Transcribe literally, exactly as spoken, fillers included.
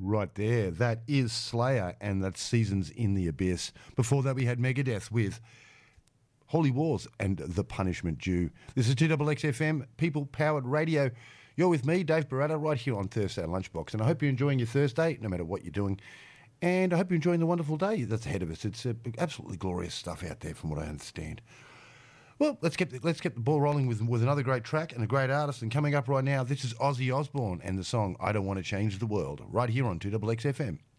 Right there. That is Slayer, and that's Seasons in the Abyss. Before that, we had Megadeth with Holy Wars and The Punishment Due. This is two X X F M, people-powered radio. You're with me, Dave Barata, right here on Thursday Lunchbox, and I hope you're enjoying your Thursday, no matter what you're doing, and I hope you're enjoying the wonderful day that's ahead of us. It's uh, absolutely glorious stuff out there, from what I understand. Well, let's get the, let's get the ball rolling with with another great track and a great artist. And coming up right now, this is Ozzy Osbourne and the song "I Don't Want to Change the World," right here on two X X F M.